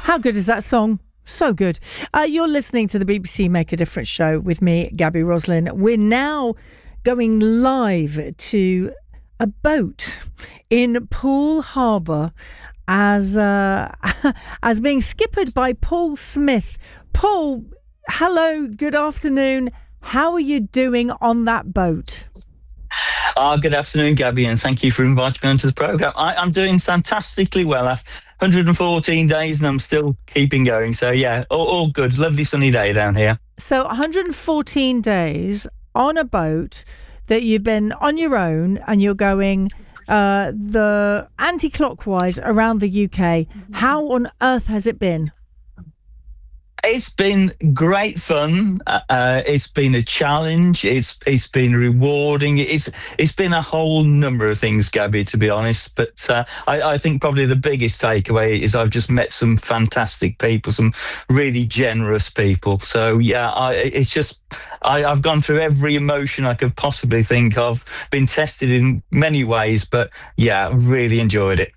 How good is that song? So good. You're listening to the BBC Make a Difference show with me, Gabby Roslin. We're now going live to a boat in Poole Harbour as as being skippered by Paul Smith. Paul, hello, good afternoon. How are you doing on that boat? Good afternoon, Gabby, and thank you for inviting me onto the programme. I'm doing fantastically well. I've 114 days and I'm still keeping going. So, yeah, all good. Lovely sunny day down here. So 114 days on a boat that you've been on your own and you're going the anti-clockwise around the UK. How on earth has it been? It's been great fun. It's been a challenge. It's been rewarding. It's been a whole number of things, Gabby, to be honest. But I think probably the biggest takeaway is I've just met some fantastic people, some really generous people. So yeah, I've gone through every emotion I could possibly think of. Been tested in many ways, but yeah, really enjoyed it.